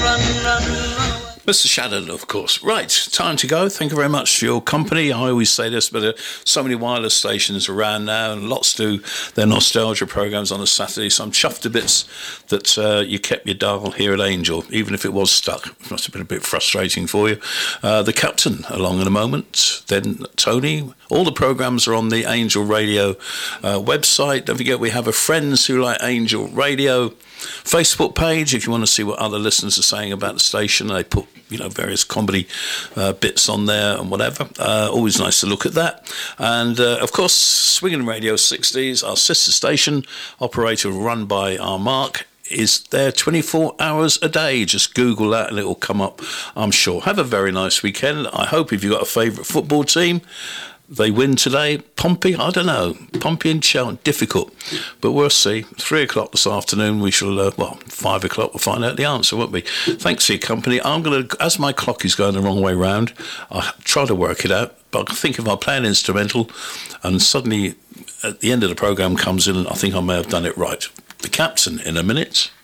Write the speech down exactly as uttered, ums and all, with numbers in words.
run, run, run. Mister Shadden, of course. Right, time to go. Thank you very much for your company. I always say this, but uh, so many wireless stations around now, and lots do their nostalgia programs on a Saturday. So I'm chuffed to bits that uh, you kept your dial here at Angel, even if it was stuck. It must have been a bit frustrating for you. Uh, the Captain along in a moment, then Tony. All the programs are on the Angel Radio uh, website. Don't forget, we have a Friends Who Like Angel Radio Facebook page. If you want to see what other listeners are saying about the station, they put, you know, various comedy uh, bits on there and whatever. Uh, always nice to look at that. And uh, of course, Swinging Radio sixties, our sister station, operator run by our Mark, is there twenty-four hours a day. Just Google that and it will come up, I'm sure. Have a very nice weekend. I hope if you've got a favourite football team, they win today. Pompey, I don't know. Pompey and Cheltenham, difficult. But we'll see. Three o'clock this afternoon, we shall, uh, well, five o'clock, we'll find out the answer, won't we? Thanks for your company. I'm going to, as my clock is going the wrong way round, I'll try to work it out. But I think if I play an instrumental and suddenly at the end of the programme comes in, I think I may have done it right. The Captain in a minute.